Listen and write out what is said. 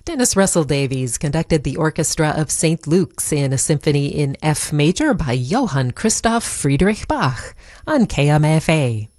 Dennis Russell Davies conducted the Orchestra of St. Luke's in a symphony in F major by Johann Christoph Friedrich Bach on KMFA.